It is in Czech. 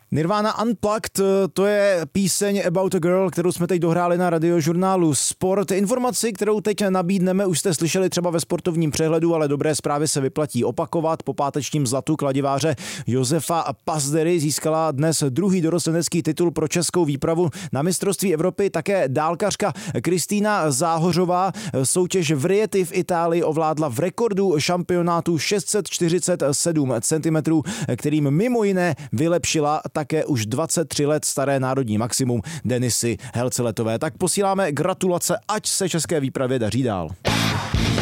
Nirvana Unplugged, to je píseň About a Girl, kterou jsme teď dohráli na radiožurnálu Sport. Informaci, kterou teď nabídneme, už jste slyšeli třeba ve sportovním přehledu, ale dobré zprávy se vyplatí opakovat. Po pátečním zlatu kladiváře Josefa Pazdery získala dnes druhý dorostenecký titul pro českou výpravu na mistrovství Evropy. Také dálkařka Kristýna Záhořová soutěž v Rieti v Itálii ovládla v rekordu šampionátu 647 cm, kterým mimo jiné vylepšila také už 23 let staré národní maximum Denisy Helceletové. Tak posíláme gratulace, ať se české výpravě daří dál.